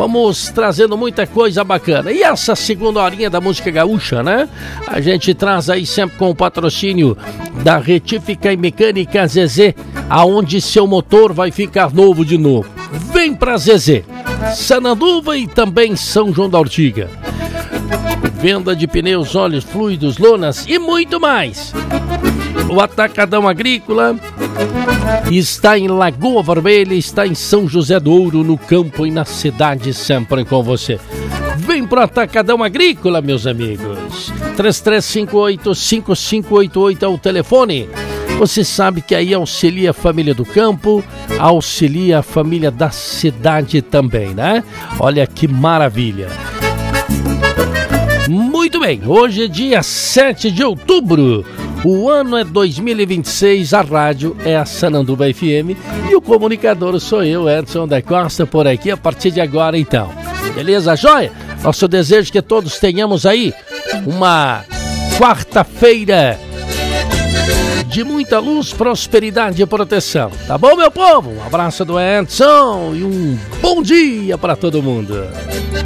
Vamos trazendo muita coisa bacana. E essa segunda horinha da música gaúcha, né? A gente traz aí sempre com o patrocínio da Retífica e Mecânica Zezé, aonde seu motor vai ficar novo de novo. Vem pra Zezé, Sananduva e também São João da Ortiga. Venda de pneus, óleos, fluidos, lonas e muito mais. O Atacadão Agrícola está em Lagoa Vermelha, está em São José do Ouro, no campo e na cidade, sempre com você. Vem pro Atacadão Agrícola, meus amigos. 3358-5588 é o telefone. Você sabe que aí auxilia a família do campo, auxilia a família da cidade também, né? Olha que maravilha. Muito bem, hoje é dia 7 de outubro. O ano é 2026, a rádio é a Sananduva FM e o comunicador sou eu, Edson da Costa, por aqui a partir de agora então. Beleza, joia? Nosso desejo é que todos tenhamos aí uma quarta-feira de muita luz, prosperidade e proteção. Tá bom, meu povo? Um abraço do Edson e um bom dia para todo mundo.